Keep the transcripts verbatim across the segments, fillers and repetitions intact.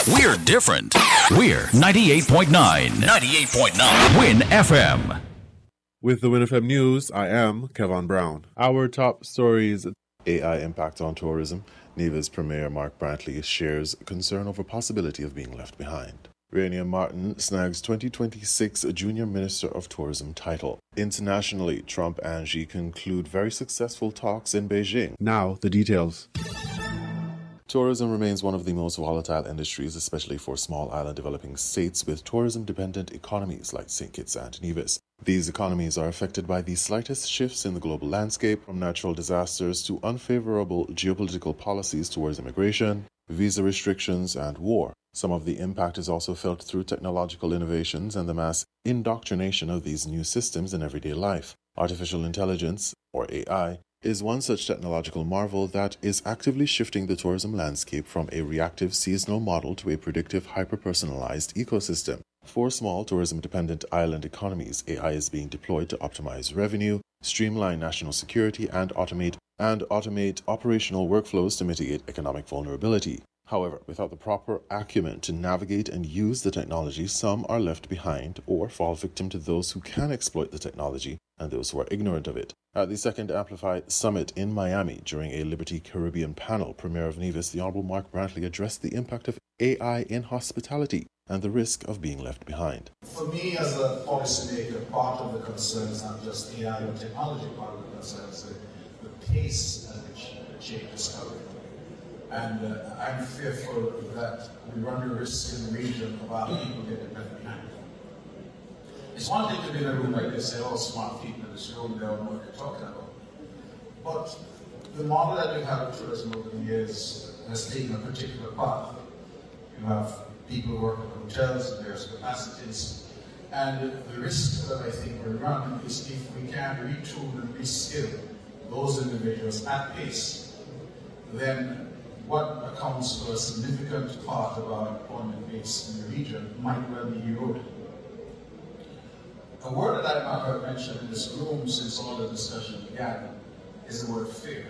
We're different. We're ninety-eight point nine. ninety-eight point nine. Win F M. With the Win F M News, I am Kevin Brown. Our top stories: A I impact on tourism. Neva's Premier Mark Brantley shares concern over possibility of being left behind. Rainier Martin snags twenty twenty-six Junior Minister of Tourism title. Internationally, Trump and Xi conclude very successful talks in Beijing. Now, the details. Tourism remains one of the most volatile industries, especially for small island developing states with tourism-dependent economies like Saint Kitts and Nevis. These economies are affected by the slightest shifts in the global landscape, from natural disasters to unfavorable geopolitical policies towards immigration, visa restrictions, and war. Some of the impact is also felt through technological innovations and the mass indoctrination of these new systems in everyday life. Artificial intelligence, or A I, is one such technological marvel that is actively shifting the tourism landscape from a reactive seasonal model to a predictive hyper-personalized ecosystem. For small tourism-dependent island economies, A I is being deployed to optimize revenue, streamline national security, and automate and automate operational workflows to mitigate economic vulnerability. However, without the proper acumen to navigate and use the technology, some are left behind or fall victim to those who can exploit the technology and those who are ignorant of it. At the second Amplify Summit in Miami, during a Liberty Caribbean panel, Premier of Nevis, the Honorable Mark Brantley, addressed the impact of A I in hospitality and the risk of being left behind. For me, as a policymaker, part of the concern is not just A I or technology, part of the concern is the, the pace at which change is coming. And uh, I'm fearful that we run the risk in the region of our people getting left behind. It's one thing to be in a room like this, say, oh, smart people in this room, they all know what they're talking about. But the model that we've had of tourism over the years has taken a particular path. You have people working in hotels in various capacities. And the risk that I think we run is if we can't retool and reskill those individuals at pace, then what accounts for a significant part of our employment base in the region might well be eroded. A word that I've not heard mentioned in this room since all the discussion began is the word fear.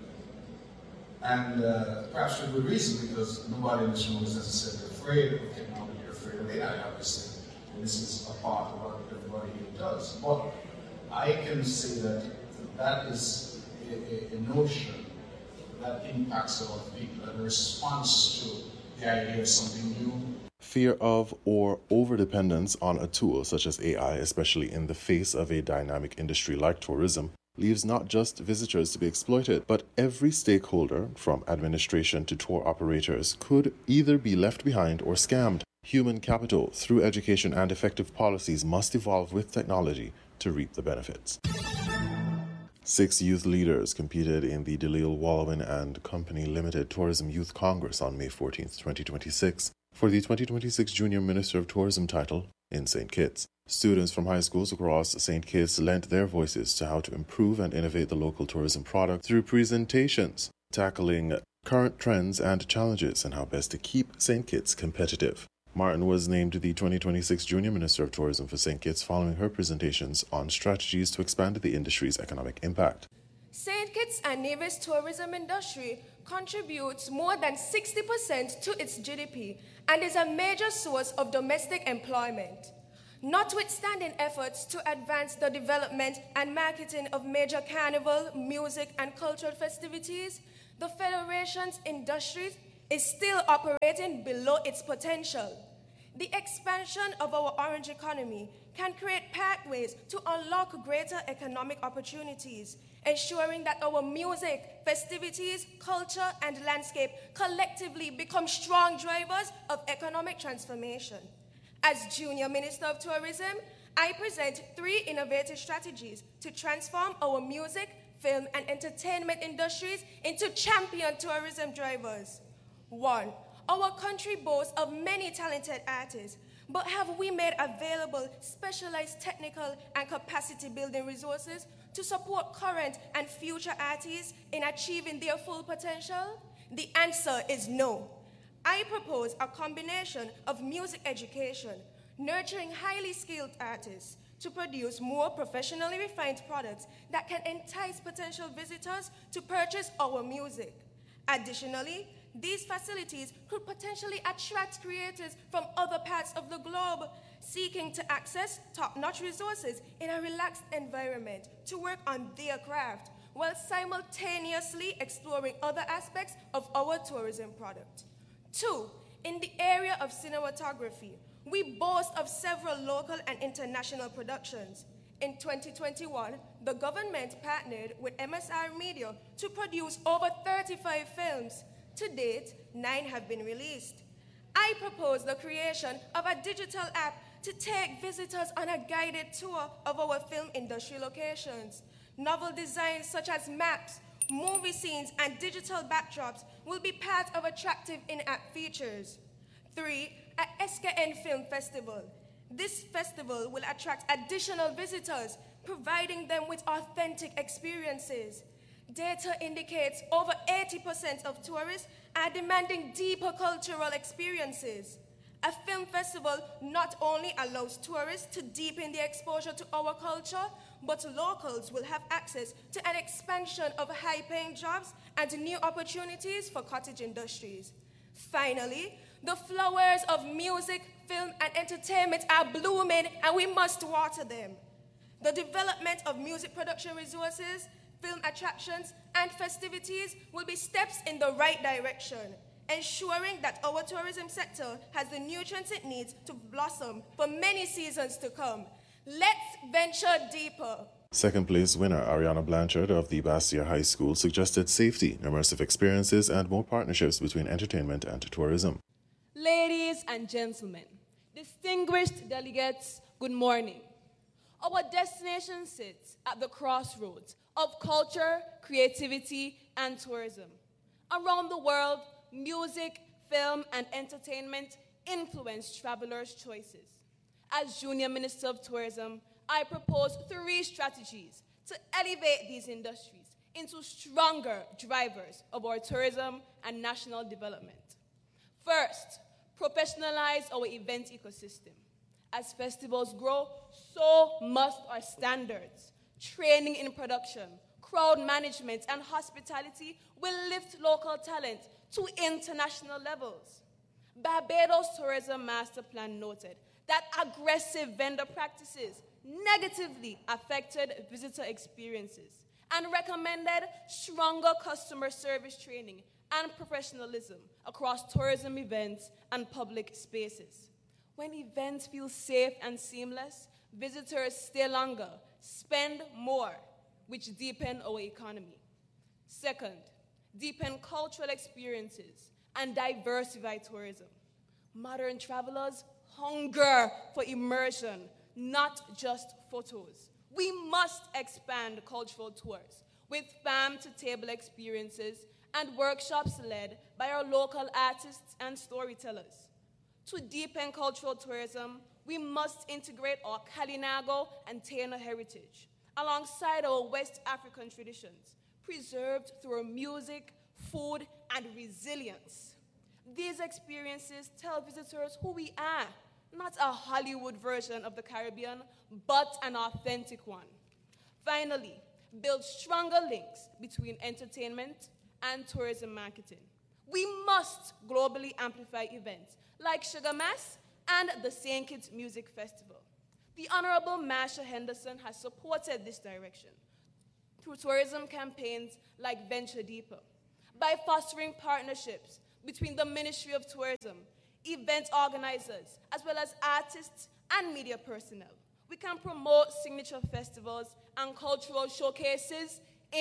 And uh, perhaps for good reason, because nobody in this room is necessarily afraid of technology or afraid of A I, obviously. And this is a part of what everybody here does. But I can say that that is a, a, a notion that impacts a lot of people, and a response to the idea of something new. Fear of or overdependence on a tool such as A I, especially in the face of a dynamic industry like tourism, leaves not just visitors to be exploited, but every stakeholder, from administration to tour operators, could either be left behind or scammed. Human capital, through education and effective policies, must evolve with technology to reap the benefits. Six youth leaders competed in the DeLille Wallowin and Company Limited Tourism Youth Congress on May fourteenth, twenty twenty-six, for the twenty twenty-six Junior Minister of Tourism title in Saint Kitts. Students from high schools across Saint Kitts lent their voices to how to improve and innovate the local tourism product through presentations, tackling current trends and challenges and how best to keep Saint Kitts competitive. Martin was named the twenty twenty-six Junior Minister of Tourism for Saint Kitts following her presentations on strategies to expand the industry's economic impact. Saint Kitts and Nevis tourism industry contributes more than sixty percent to its G D P and is a major source of domestic employment. Notwithstanding efforts to advance the development and marketing of major carnival, music, and cultural festivities, the Federation's industries is still operating below its potential. The expansion of our orange economy can create pathways to unlock greater economic opportunities, ensuring that our music, festivities, culture, and landscape collectively become strong drivers of economic transformation. As Junior Minister of Tourism, I present three innovative strategies to transform our music, film, and entertainment industries into champion tourism drivers. One, our country boasts of many talented artists, but have we made available specialized technical and capacity building resources to support current and future artists in achieving their full potential? The answer is no. I propose a combination of music education, nurturing highly skilled artists to produce more professionally refined products that can entice potential visitors to purchase our music. Additionally, these facilities could potentially attract creators from other parts of the globe seeking to access top-notch resources in a relaxed environment to work on their craft, while simultaneously exploring other aspects of our tourism product. Two, in the area of cinematography, we boast of several local and international productions. In twenty twenty-one, the government partnered with M S R Media to produce over thirty-five films. To date, nine have been released. I propose the creation of a digital app to take visitors on a guided tour of our film industry locations. Novel designs such as maps, movie scenes, and digital backdrops will be part of attractive in-app features. Three, a S K N Film Festival. This festival will attract additional visitors, providing them with authentic experiences. Data indicates over eighty percent of tourists are demanding deeper cultural experiences. A film festival not only allows tourists to deepen their exposure to our culture, but locals will have access to an expansion of high-paying jobs and new opportunities for cottage industries. Finally, the flowers of music, film, and entertainment are blooming, and we must water them. The development of music production resources, film attractions, and festivities will be steps in the right direction, ensuring that our tourism sector has the nutrients it needs to blossom for many seasons to come. Let's venture deeper. Second place winner Ariana Blanchard of the Bastyr High School suggested safety, immersive experiences, and more partnerships between entertainment and tourism. Ladies and gentlemen, distinguished delegates, good morning. Our destination sits at the crossroads of culture, creativity, and tourism. Around the world, music, film, and entertainment influence travelers' choices. As Junior Minister of Tourism, I propose three strategies to elevate these industries into stronger drivers of our tourism and national development. First, professionalize our event ecosystem. As festivals grow, so must our standards. Training in production, crowd management, and hospitality will lift local talent to international levels. Barbados Tourism Master Plan noted that aggressive vendor practices negatively affected visitor experiences and recommended stronger customer service training and professionalism across tourism events and public spaces. When events feel safe and seamless, visitors stay longer, spend more, which deepen our economy. Second, deepen cultural experiences and diversify tourism. Modern travelers hunger for immersion, not just photos. We must expand cultural tours with farm-to-table experiences and workshops led by our local artists and storytellers. To deepen cultural tourism, we must integrate our Kalinago and Taino heritage alongside our West African traditions, preserved through our music, food, and resilience. These experiences tell visitors who we are, not a Hollywood version of the Caribbean, but an authentic one. Finally, build stronger links between entertainment and tourism marketing. We must globally amplify events like Sugar Mass and the Saint Kitts Music Festival. The Honorable Marsha Henderson has supported this direction through tourism campaigns like Venture Deeper, by fostering partnerships between the Ministry of Tourism, event organizers, as well as artists and media personnel. We can promote signature festivals and cultural showcases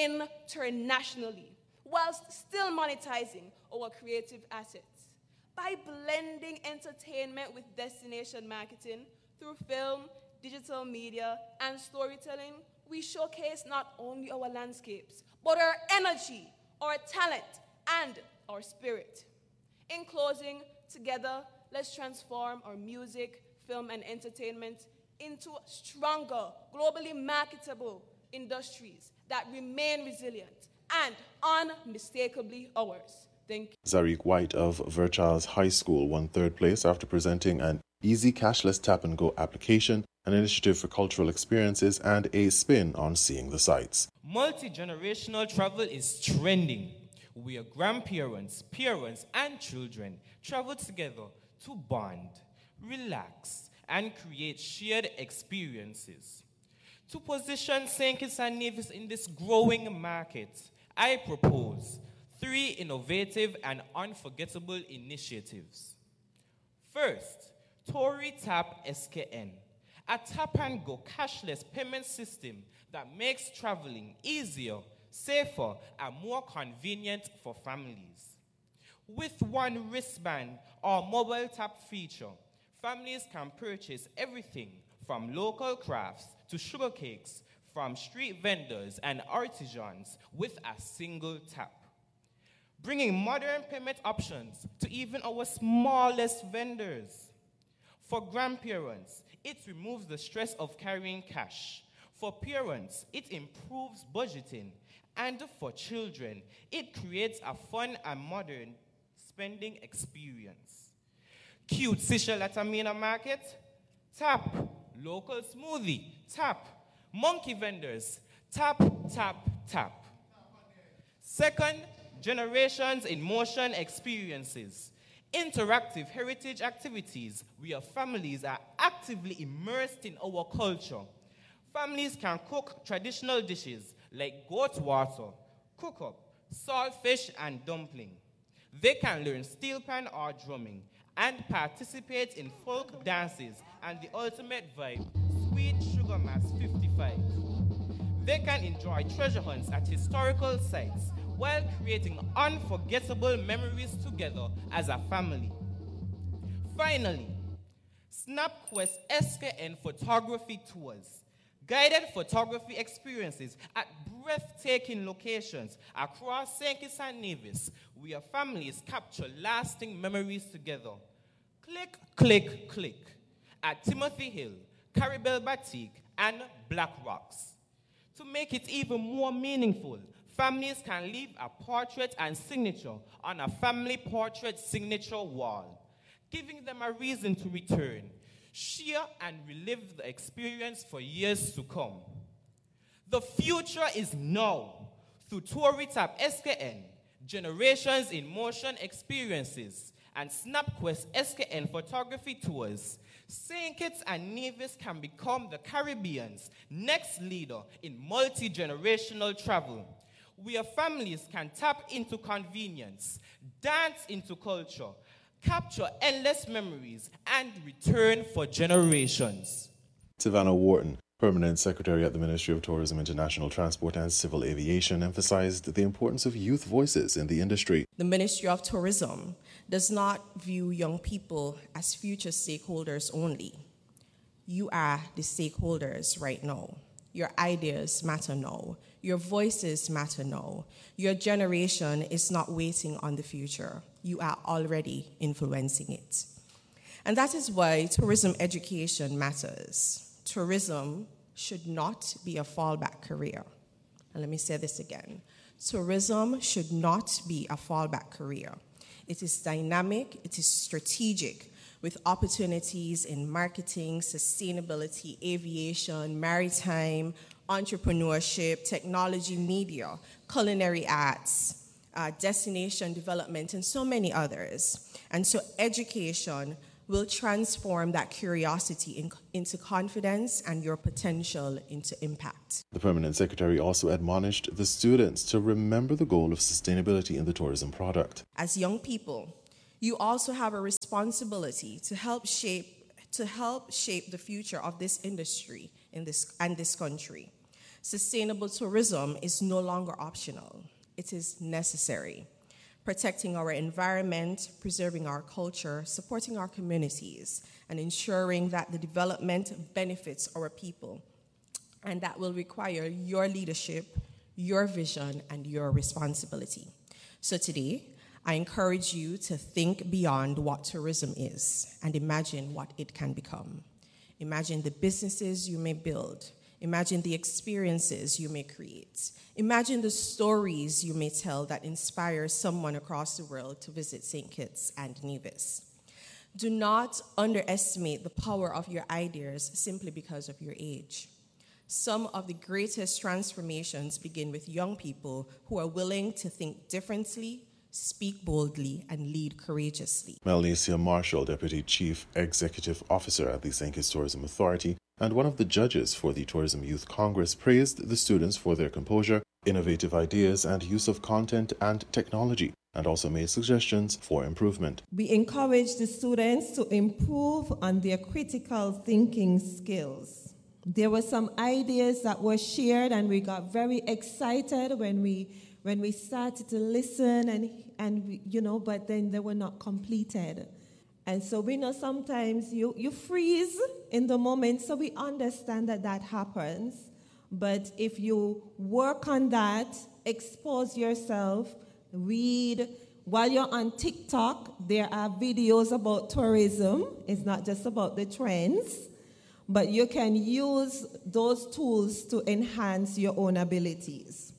internationally, whilst still monetizing our creative assets. By blending entertainment with destination marketing through film, digital media, and storytelling, we showcase not only our landscapes, but our energy, our talent, and our spirit. In closing, together, let's transform our music, film, and entertainment into stronger, globally marketable industries that remain resilient and unmistakably ours. Thank you. Zariq White of Verchals High School won third place after presenting an easy cashless tap-and-go application, an initiative for cultural experiences, and a spin on seeing the sights. Multi-generational travel is trending. where grandparents, parents, and children travel together to bond, relax, and create shared experiences. To position Saint Kitts and Nevis in this growing market, I propose three innovative and unforgettable initiatives. First, Tory Tap S K N, a tap-and-go cashless payment system that makes traveling easier, safer, and more convenient for families. With one wristband or mobile tap feature, families can purchase everything from local crafts to sugar cakes from street vendors and artisans with a single tap. Bringing modern payment options to even our smallest vendors. For grandparents, it removes the stress of carrying cash. For parents, it improves budgeting. And for children, it creates a fun and modern spending experience. Cute Seychelles at Amina Market? Tap. Local smoothie? Tap. Monkey vendors? Tap, tap, tap. Second, Generations in Motion experiences. Interactive heritage activities where families are actively immersed in our culture. Families can cook traditional dishes like goat water, cook up, saltfish, and dumpling. They can learn steel pan or drumming and participate in folk dances and the ultimate vibe, Sweet Sugar Mass fifty-five. They can enjoy treasure hunts at historical sites while creating unforgettable memories together as a family. Finally, SnapQuest S K N photography tours, guided photography experiences at breathtaking locations across Saint Kitts and Nevis, where families capture lasting memories together. Click, click, click at Timothy Hill, Caribel Batik, and Black Rocks. To make it even more meaningful, families can leave a portrait and signature on a family portrait signature wall, giving them a reason to return, share, and relive the experience for years to come. The future is now. Through Tory Tap S K N, Generations in Motion experiences, and SnapQuest S K N photography tours, Saint Kitts and Nevis can become the Caribbean's next leader in multi-generational travel, where families can tap into convenience, dance into culture, capture endless memories, and return for generations. Savannah Wharton, Permanent Secretary at the Ministry of Tourism, International Transport and Civil Aviation, emphasized the importance of youth voices in the industry. The Ministry of Tourism does not view young people as future stakeholders only. You are the stakeholders right now. Your ideas matter now. Your voices matter now. Your generation is not waiting on the future. You are already influencing it. And that is why tourism education matters. Tourism should not be a fallback career. And let me say this again. Tourism should not be a fallback career. It is dynamic, it is strategic, with opportunities in marketing, sustainability, aviation, maritime, entrepreneurship, technology, media, culinary arts, uh, destination development, and so many others. And so education will transform that curiosity in, into confidence and your potential into impact. The Permanent Secretary also admonished the students to remember the goal of sustainability in the tourism product. As young people, you also have a responsibility to help shape to help shape the future of this industry in this and this country. Sustainable tourism is no longer optional. It is necessary. Protecting our environment, preserving our culture, supporting our communities, and ensuring that the development benefits our people. And that will require your leadership, your vision, and your responsibility. So today, I encourage you to think beyond what tourism is and imagine what it can become. Imagine the businesses you may build. Imagine the experiences you may create. Imagine the stories you may tell that inspire someone across the world to visit Saint Kitts and Nevis. Do not underestimate the power of your ideas simply because of your age. Some of the greatest transformations begin with young people who are willing to think differently, speak boldly, and lead courageously. Melnesia Marshall, Deputy Chief Executive Officer at the Saint Kitts Tourism Authority and one of the judges for the Tourism Youth Congress, praised the students for their composure, innovative ideas, and use of content and technology, and also made suggestions for improvement. We encourage the students to improve on their critical thinking skills. There were some ideas that were shared, and we got very excited when we when we started to listen, and and we, you know, but then they were not completed. And so we know sometimes you, you freeze in the moment, so we understand that that happens. But if you work on that, expose yourself, read. While you're on TikTok, there are videos about tourism. It's not just about the trends, but you can use those tools to enhance your own abilities.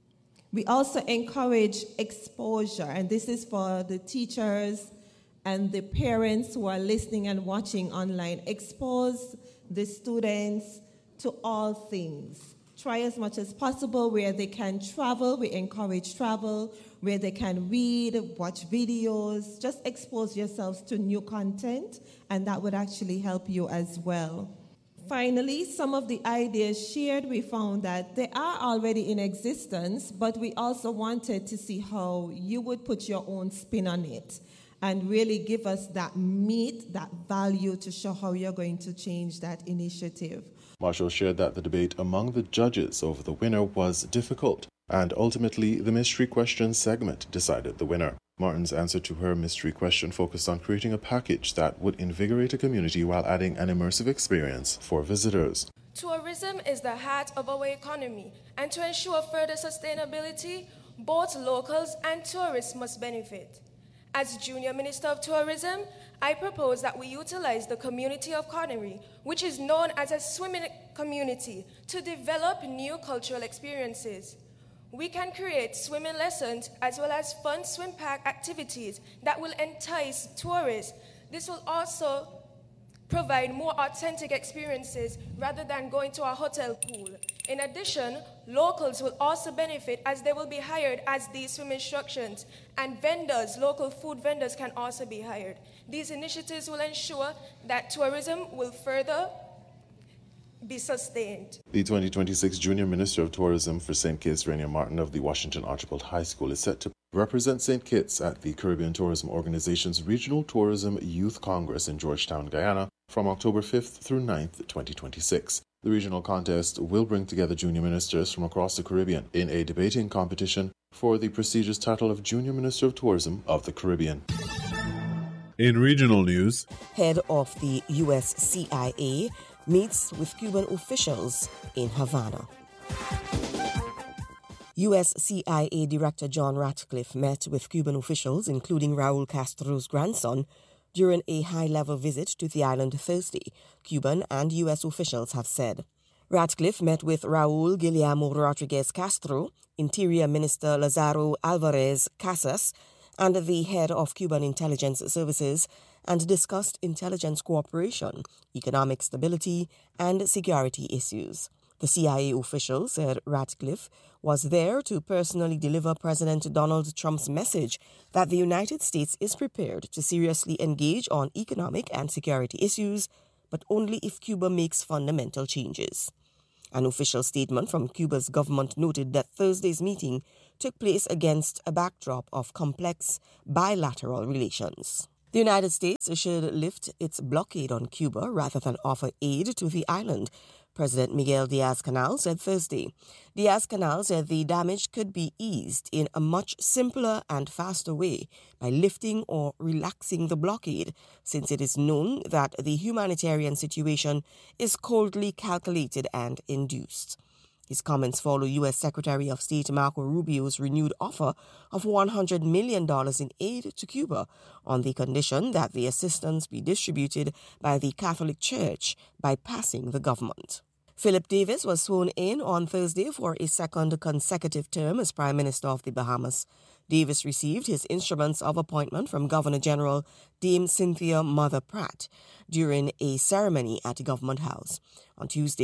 We also encourage exposure, and this is for the teachers and the parents who are listening and watching online. Expose the students to all things. Try as much as possible where they can travel. We encourage travel. Where they can read, watch videos. Just expose yourselves to new content, and that would actually help you as well. Finally, some of the ideas shared, we found that they are already in existence, but we also wanted to see how you would put your own spin on it and really give us that meat, that value to show how you're going to change that initiative. Marshall shared that the debate among the judges over the winner was difficult, and ultimately the mystery question segment decided the winner. Martin's answer to her mystery question focused on creating a package that would invigorate a community while adding an immersive experience for visitors. Tourism is the heart of our economy, and to ensure further sustainability, both locals and tourists must benefit. As Junior Minister of Tourism, I propose that we utilize the community of Connery, which is known as a swimming community, to develop new cultural experiences. We can create swimming lessons as well as fun swim park activities that will entice tourists. This will also provide more authentic experiences rather than going to a hotel pool. In addition, locals will also benefit as they will be hired as these swim instructions, and vendors, local food vendors can also be hired. These initiatives will ensure that tourism will further be sustained. The twenty twenty-six Junior Minister of Tourism for Saint Kitts, Rainier Martin of the Washington Archibald High School, is set to represent Saint Kitts at the Caribbean Tourism Organization's Regional Tourism Youth Congress in Georgetown, Guyana, from October fifth through ninth, twenty twenty-six. The regional contest will bring together junior ministers from across the Caribbean in a debating competition for the prestigious title of Junior Minister of Tourism of the Caribbean. In regional news, head of the U S C I A meets with Cuban officials in Havana. U S C I A Director John Ratcliffe met with Cuban officials, including Raul Castro's grandson, during a high-level visit to the island Thursday, Cuban and U S officials have said. Ratcliffe met with Raul Guillermo Rodriguez Castro, Interior Minister Lazaro Alvarez Casas, and the head of Cuban intelligence services, and discussed intelligence cooperation, economic stability, and security issues. The C I A official said Ratcliffe was there to personally deliver President Donald Trump's message that the United States is prepared to seriously engage on economic and security issues, but only if Cuba makes fundamental changes. An official statement from Cuba's government noted that Thursday's meeting took place against a backdrop of complex bilateral relations. The United States should lift its blockade on Cuba rather than offer aid to the island, President Miguel Diaz-Canel said Thursday. Diaz-Canel said the damage could be eased in a much simpler and faster way by lifting or relaxing the blockade, since it is known that the humanitarian situation is coldly calculated and induced. His comments follow U S Secretary of State Marco Rubio's renewed offer of one hundred million dollars in aid to Cuba on the condition that the assistance be distributed by the Catholic Church, bypassing the government. Philip Davis was sworn in on Thursday for a second consecutive term as Prime Minister of the Bahamas. Davis received his instruments of appointment from Governor General Dame Cynthia Mother Pratt during a ceremony at Government House. On Tuesday,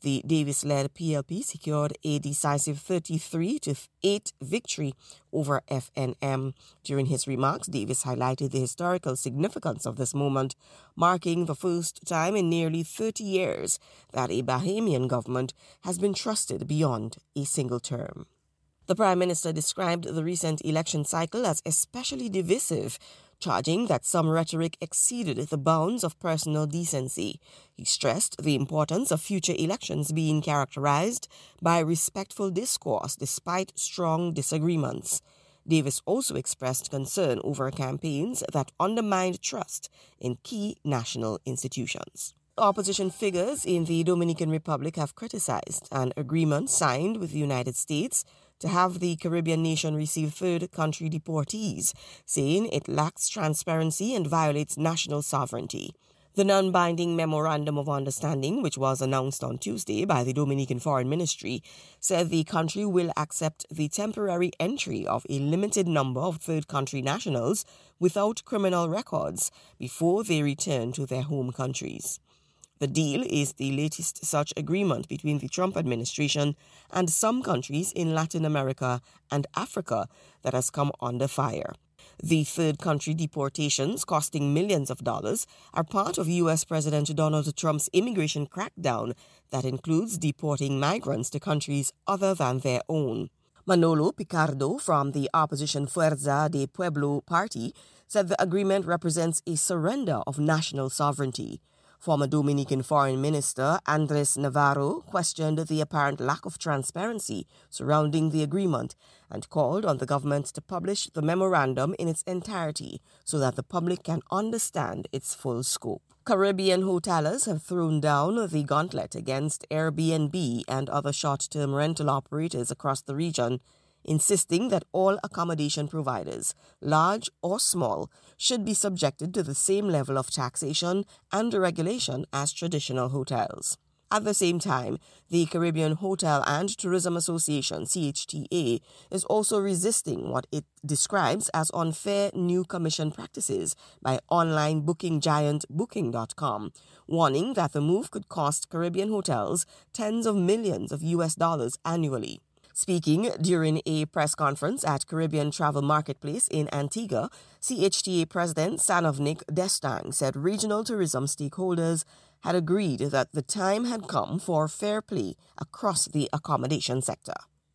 The Davis-led P L P secured a decisive thirty-three to eight victory over F N M. During his remarks, Davis highlighted the historical significance of this moment, marking the first time in nearly thirty years that a Bahamian government has been trusted beyond a single term. The Prime Minister described the recent election cycle as especially divisive, charging that some rhetoric exceeded the bounds of personal decency. He stressed the importance of future elections being characterized by respectful discourse despite strong disagreements. Davis also expressed concern over campaigns that undermined trust in key national institutions. Opposition figures in the Dominican Republic have criticized an agreement signed with the United States to have the Caribbean nation receive third country deportees, saying it lacks transparency and violates national sovereignty. The non-binding Memorandum of Understanding, which was announced on Tuesday by the Dominican Foreign Ministry, said the country will accept the temporary entry of a limited number of third country nationals without criminal records before they return to their home countries. The deal is the latest such agreement between the Trump administration and some countries in Latin America and Africa that has come under fire. The third country deportations, costing millions of dollars, are part of U S President Donald Trump's immigration crackdown that includes deporting migrants to countries other than their own. Manolo Picardo from the opposition Fuerza de Pueblo party said the agreement represents a surrender of national sovereignty. Former Dominican Foreign Minister Andres Navarro questioned the apparent lack of transparency surrounding the agreement and called on the government to publish the memorandum in its entirety so that the public can understand its full scope. Caribbean hotelers have thrown down the gauntlet against Airbnb and other short-term rental operators across the region, insisting that all accommodation providers, large or small, should be subjected to the same level of taxation and regulation as traditional hotels. At the same time, the Caribbean Hotel and Tourism Association, C H T A, is also resisting what it describes as unfair new commission practices by online booking giant Booking dot com, warning that the move could cost Caribbean hotels tens of millions of U S dollars annually. Speaking during a press conference at Caribbean Travel Marketplace in Antigua, C H T A President Sanovnik Destang said regional tourism stakeholders had agreed that the time had come for fair play across the accommodation sector.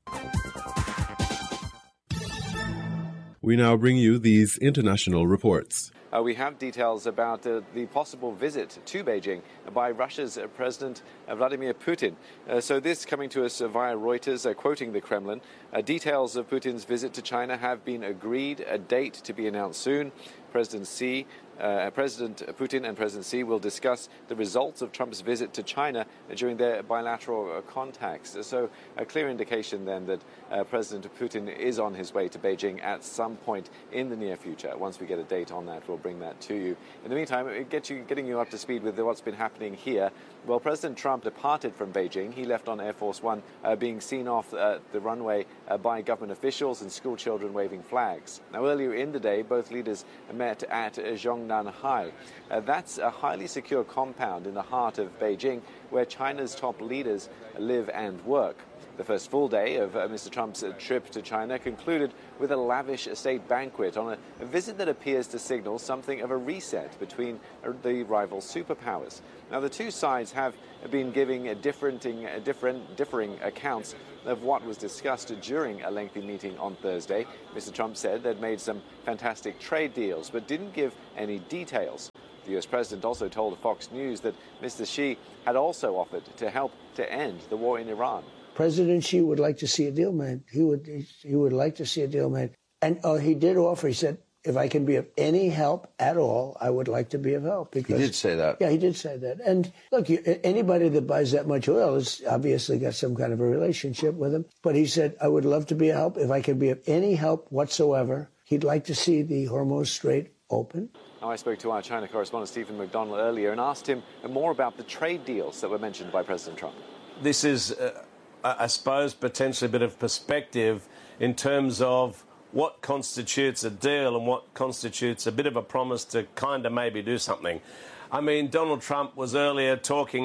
We now bring you these international reports. Uh, we have details about uh, the possible visit to Beijing by Russia's uh, President uh, Vladimir Putin. Uh, so this coming to us uh, via Reuters, uh, quoting the Kremlin. Uh, details of Putin's visit to China have been agreed, a date to be announced soon. President Xi, uh, President Putin and President Xi will discuss the results of Trump's visit to China during their bilateral uh, contacts. So a clear indication then that uh, President Putin is on his way to Beijing at some point in the near future. Once we get a date on that, we'll bring that to you. In the meantime, get you, getting you up to speed with what's been happening here. Well, President Trump departed from Beijing. He left on Air Force One, uh, being seen off uh, the runway uh, by government officials and school children waving flags. Now, earlier in the day, both leaders met at uh, Zhongnan High. Uh, that's a highly secure compound in the heart of Beijing where China's top leaders live and work. The first full day of uh, Mister Trump's uh, trip to China concluded with a lavish state banquet on a, a visit that appears to signal something of a reset between uh, the rival superpowers. Now, the two sides have been giving a different, uh, different, differing accounts of what was discussed during a lengthy meeting on Thursday. Mister Trump said they'd made some fantastic trade deals, but didn't give any details. The U S president also told Fox News that Mister Xi had also offered to help to end the war in Iran. President Xi would like to see a deal made. He would he would like to see a deal made. And uh, he did offer, he said, if I can be of any help at all, I would like to be of help. Because, he did say that. Yeah, he did say that. And look, you, anybody that buys that much oil has obviously got some kind of a relationship with him. But he said, I would love to be of help. If I can be of any help whatsoever, he'd like to see the Hormuz Strait open. Now, I spoke to our China correspondent Stephen McDonald earlier and asked him more about the trade deals that were mentioned by President Trump. This is... Uh... I suppose, potentially a bit of perspective in terms of what constitutes a deal and what constitutes a bit of a promise to kind of maybe do something. I mean, Donald Trump was earlier talking up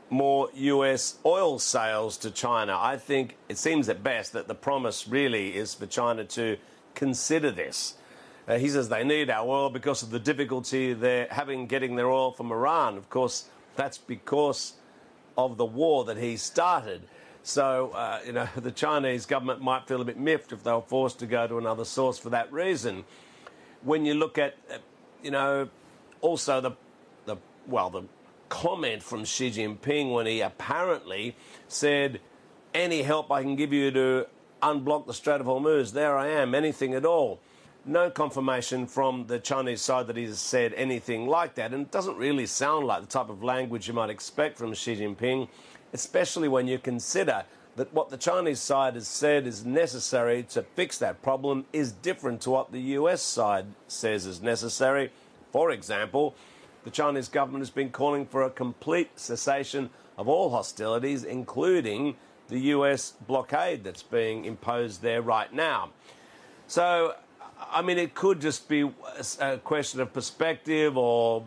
more U S oil sales to China. I think it seems at best that the promise really is for China to consider this. Uh, he says they need our oil because of the difficulty they're having getting their oil from Iran. Of course, that's because of the war that he started. So, uh, you know, the Chinese government might feel a bit miffed if they were forced to go to another source for that reason. When you look at, uh, you know, also the, the well, the comment from Xi Jinping when he apparently said, any help I can give you to unblock the Strait of Hormuz, there I am, anything at all. No confirmation from the Chinese side that he's said anything like that, and it doesn't really sound like the type of language you might expect from Xi Jinping, especially when you consider that what the Chinese side has said is necessary to fix that problem is different to what the U S side says is necessary. For example, the Chinese government has been calling for a complete cessation of all hostilities, including the U S blockade that's being imposed there right now. So, I mean, it could just be a question of perspective or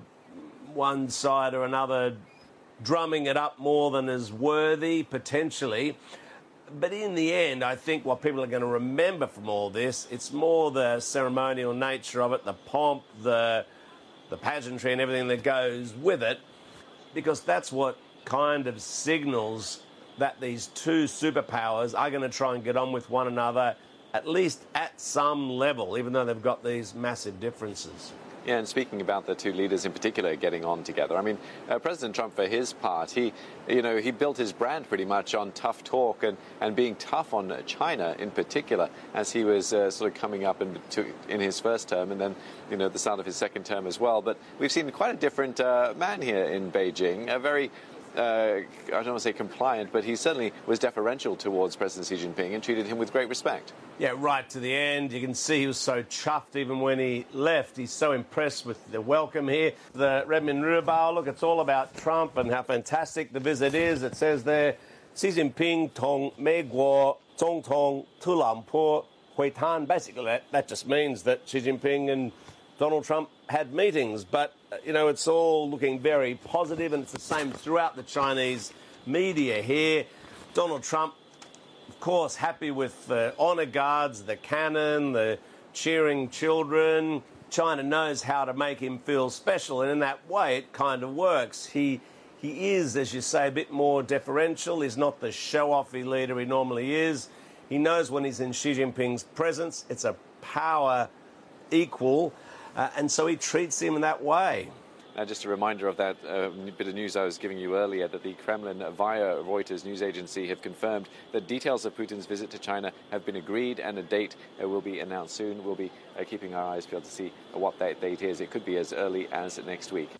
one side or another drumming it up more than is worthy, potentially. But in the end, I think what people are going to remember from all this, it's more the ceremonial nature of it, the pomp, the, the pageantry and everything that goes with it, because that's what kind of signals that these two superpowers are going to try and get on with one another, at least at some level, even though they've got these massive differences. Yeah, and speaking about the two leaders in particular getting on together, I mean, uh, President Trump, for his part, he, you know, he built his brand pretty much on tough talk and, and being tough on China in particular as he was uh, sort of coming up in, to, in his first term and then, you know, the start of his second term as well. But we've seen quite a different uh, man here in Beijing, a very Uh, I don't want to say compliant, but he certainly was deferential towards President Xi Jinping and treated him with great respect. Yeah, right to the end. You can see he was so chuffed even when he left. He's so impressed with the welcome here. The Renmin Ribao, look, it's all about Trump and how fantastic the visit is. It says there, Xi Jinping tong Mei Guo Zong Tong Tu Lam Po Hui Tan. Basically, that, that just means that Xi Jinping and Donald Trump had meetings, but, you know, it's all looking very positive, and it's the same throughout the Chinese media here. Donald Trump, of course, happy with the honour guards, the cannon, the cheering children. China knows how to make him feel special, and in that way it kind of works. He, he is, as you say, a bit more deferential. He's not the show-offy leader he normally is. He knows when he's in Xi Jinping's presence, it's a power equal. Uh, and so he treats him in that way. Uh, just a reminder of that uh, bit of news I was giving you earlier, that the Kremlin, via Reuters news agency, have confirmed that details of Putin's visit to China have been agreed and a date uh, will be announced soon. We'll be uh, keeping our eyes peeled to see uh, what that date is. It could be as early as next week.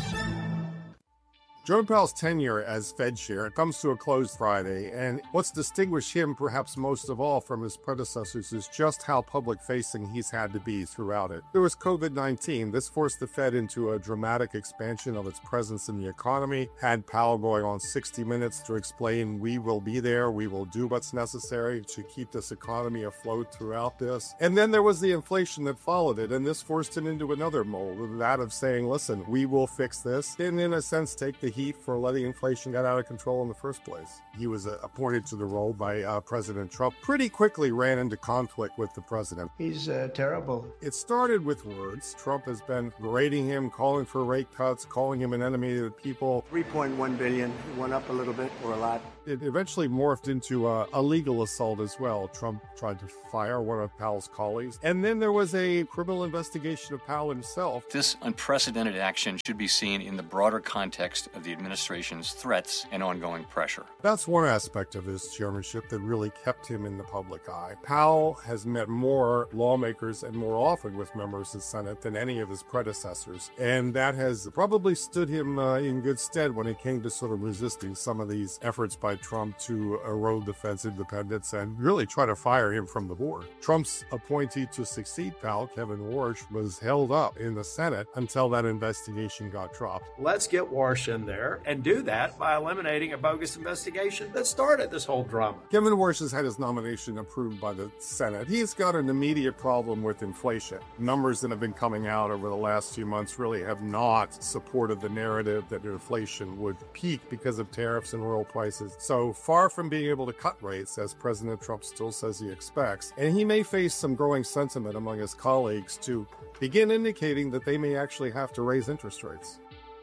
Jerome Powell's tenure as Fed chair comes to a close Friday, and what's distinguished him perhaps most of all from his predecessors is just how public-facing he's had to be throughout it. There was COVID nineteen. This forced the Fed into a dramatic expansion of its presence in the economy, had Powell going on sixty minutes to explain, we will be there, we will do what's necessary to keep this economy afloat throughout this. And then there was the inflation that followed it, and this forced him into another mold, that of saying, listen, we will fix this, and in a sense take the heat for letting inflation get out of control in the first place. He was uh, appointed to the role by uh, President Trump, pretty quickly ran into conflict with the president. He's uh, terrible. It started with words. Trump has been berating him, calling for rate cuts, calling him an enemy of the people. three point one billion dollars, went up a little bit or a lot. It eventually morphed into a, a legal assault as well. Trump tried to fire one of Powell's colleagues. And then there was a criminal investigation of Powell himself. This unprecedented action should be seen in the broader context of the administration's threats and ongoing pressure. That's one aspect of his chairmanship that really kept him in the public eye. Powell has met more lawmakers and more often with members of the Senate than any of his predecessors. And that has probably stood him uh, in good stead when it came to sort of resisting some of these efforts by Trump to erode the Fed's independence and really try to fire him from the board. Trump's appointee to succeed Powell, Kevin Warsh, was held up in the Senate until that investigation got dropped. Let's get Warsh in there. there and do that by eliminating a bogus investigation that started this whole drama. Kevin Warsh has had his nomination approved by the Senate. He's got an immediate problem with inflation. Numbers that have been coming out over the last few months really have not supported the narrative that inflation would peak because of tariffs and oil prices. So far from being able to cut rates, as President Trump still says he expects, and he may face some growing sentiment among his colleagues to begin indicating that they may actually have to raise interest rates.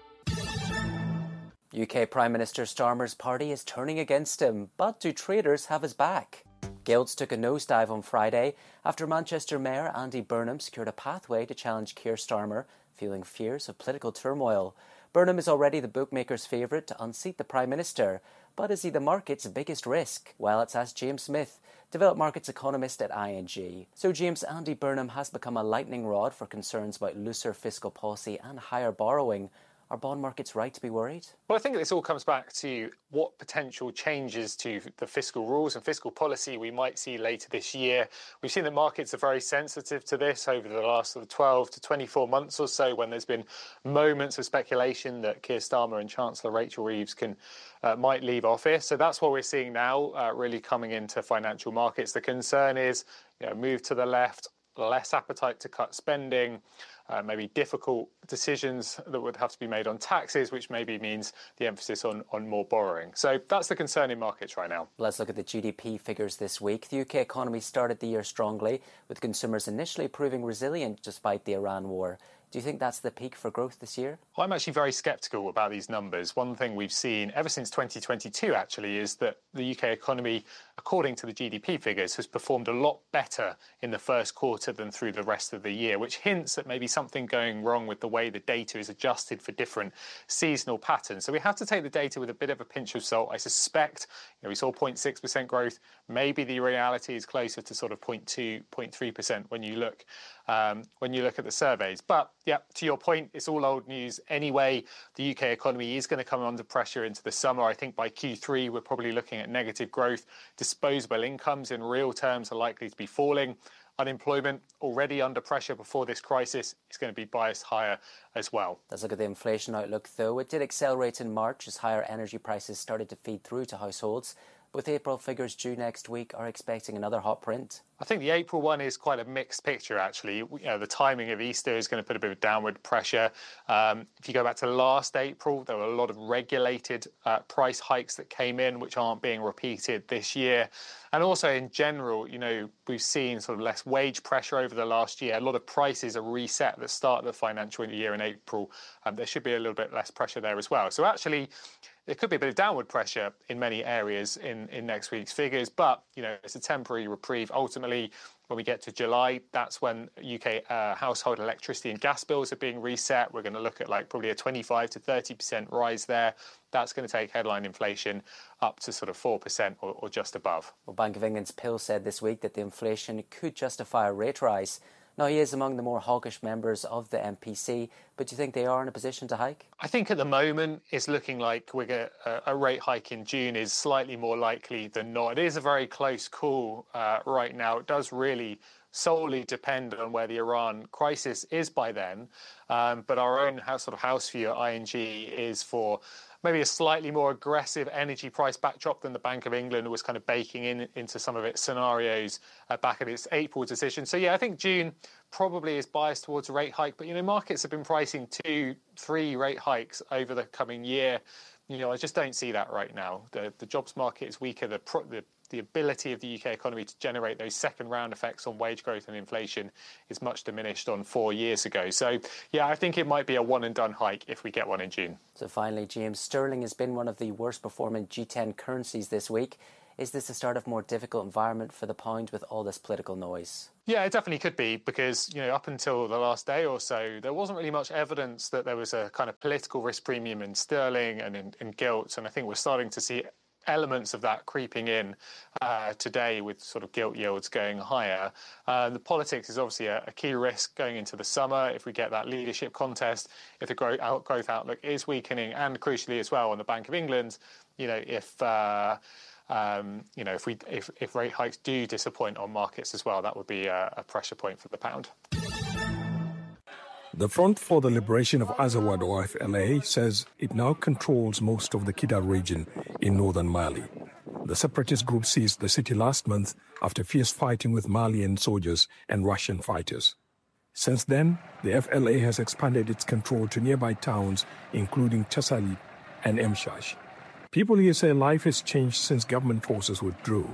U K Prime Minister Starmer's party is turning against him, but do traders have his back? Gilts took a nosedive on Friday after Manchester Mayor Andy Burnham secured a pathway to challenge Keir Starmer, feeling fears of political turmoil. Burnham is already the bookmakers' favourite to unseat the Prime Minister, but is he the market's biggest risk? Well, let's ask James Smith, developed markets economist at I N G. So, James, Andy Burnham has become a lightning rod for concerns about looser fiscal policy and higher borrowing. Are bond markets right to be worried? Well, I think this all comes back to what potential changes to the fiscal rules and fiscal policy we might see later this year. We've seen that markets are very sensitive to this over the last sort of twelve to twenty-four months or so, when there's been moments of speculation that Keir Starmer and Chancellor Rachel Reeves can uh, might leave office. So that's what we're seeing now, uh, really coming into financial markets. The concern is, you know, move to the left, less appetite to cut spending, uh, maybe difficult decisions that would have to be made on taxes, which maybe means the emphasis on, on more borrowing. So that's the concern in markets right now. Let's look at the G D P figures this week. The U K economy started the year strongly, with consumers initially proving resilient despite the Iran war. Do you think that's the peak for growth this year? I'm actually very sceptical about these numbers. One thing we've seen ever since twenty twenty-two, actually, is that the U K economy, according to the G D P figures, has performed a lot better in the first quarter than through the rest of the year, which hints at maybe something going wrong with the way the data is adjusted for different seasonal patterns. So we have to take the data with a bit of a pinch of salt. I suspect, you know, we saw zero point six percent growth. Maybe the reality is closer to sort of zero point two, zero point three percent when you look um, when you look at the surveys. But yeah, to your point, it's all old news anyway. The U K economy is going to come under pressure into the summer. I think by Q three, we're probably looking at negative growth. Disposable incomes in real terms are likely to be falling. Unemployment, already under pressure before this crisis, is going to be biased higher as well. Let's look at the inflation outlook, though. It did accelerate in March as higher energy prices started to feed through to households. With April figures due next week, are expecting another hot print? I think the April one is quite a mixed picture, actually. You know, the timing of Easter is going to put a bit of downward pressure. Um, if you go back to last April, there were a lot of regulated uh, price hikes that came in, which aren't being repeated this year. And also, in general, you know, we've seen sort of less wage pressure over the last year. A lot of prices are reset at the start of the financial year in April. Um, there should be a little bit less pressure there as well. So actually, there could be a bit of downward pressure in many areas in, in next week's figures, but, you know, it's a temporary reprieve. Ultimately, when we get to July, that's when U K uh, household electricity and gas bills are being reset. We're going to look at like probably a twenty-five to thirty percent rise there. That's going to take headline inflation up to sort of four percent or, or just above. Well, Bank of England's Pill said this week that the inflation could justify a rate rise. Now, he is among the more hawkish members of the M P C, but do you think they are in a position to hike? I think at the moment it's looking like we're gonna, uh, a rate hike in June is slightly more likely than not. It is a very close call uh, right now. It does really solely depend on where the Iran crisis is by then. Um, but our own house, sort of house view at I N G is for maybe a slightly more aggressive energy price backdrop than the Bank of England was kind of baking in into some of its scenarios uh, back at its April decision. So, yeah, I think June probably is biased towards a rate hike. But, you know, markets have been pricing two, three rate hikes over the coming year. You know, I just don't see that right now. The the jobs market is weaker. The, pro- the the ability of the U K economy to generate those second round effects on wage growth and inflation is much diminished on four years ago. So, yeah, I think it might be a one and done hike if we get one in June. So finally, James, sterling has been one of the worst performing G ten currencies this week. Is this the start of a more difficult environment for the pound with all this political noise? Yeah, it definitely could be because, you know, up until the last day or so, there wasn't really much evidence that there was a kind of political risk premium in sterling and in, in gilt. And I think we're starting to see elements of that creeping in uh, today with sort of gilt yields going higher. Uh, the politics is obviously a, a key risk going into the summer if we get that leadership contest, if the growth, out, growth outlook is weakening, and crucially as well on the Bank of England, you know, if... Uh, Um, you know, if we if, if rate hikes do disappoint on markets as well, that would be a, a pressure point for the pound. The Front for the Liberation of Azawad, or F L A, says it now controls most of the Kidal region in northern Mali. The separatist group seized the city last month after fierce fighting with Malian soldiers and Russian fighters. Since then, the F L A has expanded its control to nearby towns, including Tassalit and Mshash. People here say life has changed since government forces withdrew.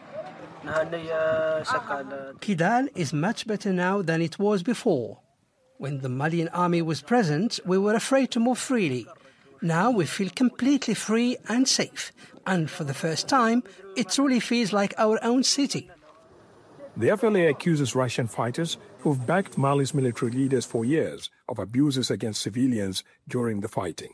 Kidal is much better now than it was before. When the Malian army was present, we were afraid to move freely. Now we feel completely free and safe. And for the first time, it truly feels like our own city. The F L A accuses Russian fighters, who've backed Mali's military leaders for years, of abuses against civilians during the fighting.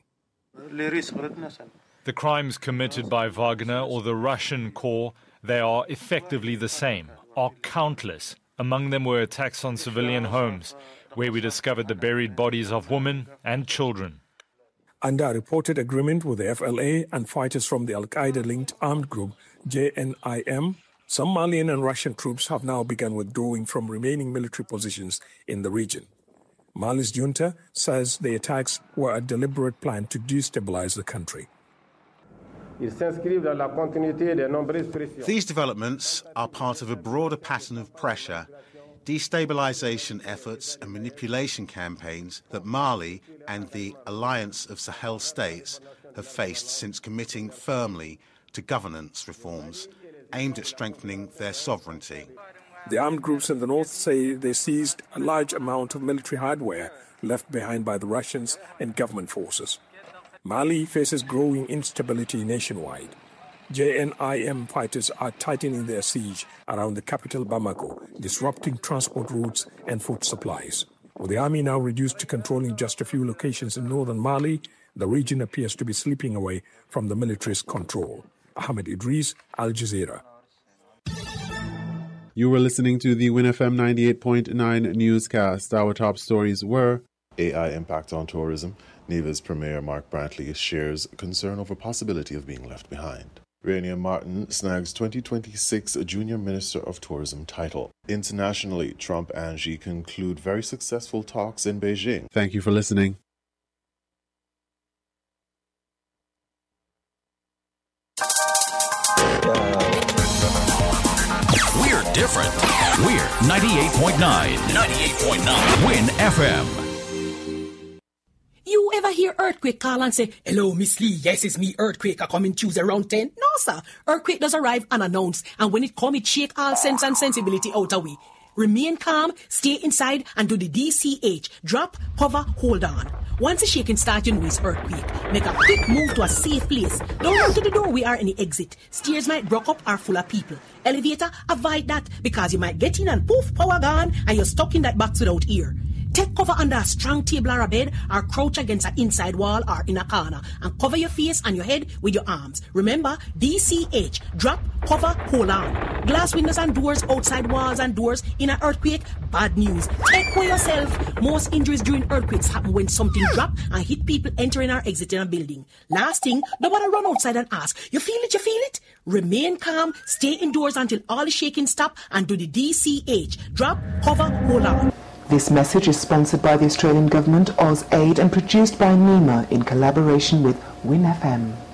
The crimes committed by Wagner or the Russian corps, they are effectively the same, are countless. Among them were attacks on civilian homes, where we discovered the buried bodies of women and children. Under a reported agreement with the F L A and fighters from the Al-Qaeda-linked armed group J N I M, some Malian and Russian troops have now begun withdrawing from remaining military positions in the region. Mali's junta says the attacks were a deliberate plan to destabilize the country. These developments are part of a broader pattern of pressure, destabilization efforts and manipulation campaigns that Mali and the Alliance of Sahel states have faced since committing firmly to governance reforms aimed at strengthening their sovereignty. The armed groups in the north say they seized a large amount of military hardware left behind by the Russians and government forces. Mali faces growing instability nationwide. J N I M fighters are tightening their siege around the capital Bamako, disrupting transport routes and food supplies. With the army now reduced to controlling just a few locations in northern Mali, the region appears to be slipping away from the military's control. Ahmed Idris, Al Jazeera. You were listening to the Win F M ninety-eight point nine newscast. Our top stories were A I impact on tourism. Neva's Premier Mark Brantley shares concern over possibility of being left behind. Rainier Martin snags twenty twenty-six Junior Minister of Tourism title. Internationally, Trump and Xi conclude very successful talks in Beijing. Thank you for listening. We're different. We're ninety-eight point nine. ninety-eight point nine. Win F M. You ever hear Earthquake call and say, "Hello, Miss Lee, yes, it's me, Earthquake, I come in Tuesday around ten? No, sir. Earthquake does arrive unannounced, and when it come, it shake all sense and sensibility out of we. Remain calm, stay inside, and do the D C H. Drop, cover, hold on. Once the shaking starts, you know it's earthquake. Make a quick move to a safe place. Don't run to the door, we are in the exit. Stairs might block up or full of people. Elevator, avoid that, because you might get in and poof, power gone, and you're stuck in that box without ear. Take cover under a strong table or a bed, or crouch against an inside wall or in a corner, and cover your face and your head with your arms. Remember, D C H, drop, cover, hold on. Glass windows and doors, outside walls and doors in an earthquake, bad news. Take care yourself. Most injuries during earthquakes happen when something drop and hit people entering or exiting a building. Last thing, nobody run outside and ask, you feel it, you feel it? Remain calm, stay indoors until all the shaking stop, and do the D C H, drop, cover, hold on. This message is sponsored by the Australian Government, AusAid, and produced by NEMA in collaboration with Win F M.